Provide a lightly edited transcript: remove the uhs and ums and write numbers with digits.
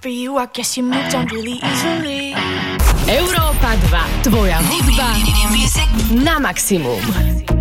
for you, I guess you moved on really easily. Európa 2, tvoja hudba na maximum.